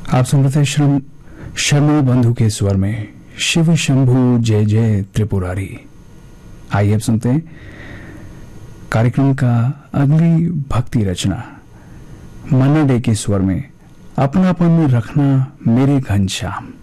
आप सुन रहे थे शर्मा बंधु के स्वर में शिव शंभु जय जय त्रिपुरारी। आइए अब सुनते हैं कार्यक्रम का अगली भक्ति रचना मन्ना डे के स्वर में अपनापन रखना मेरे घनश्याम।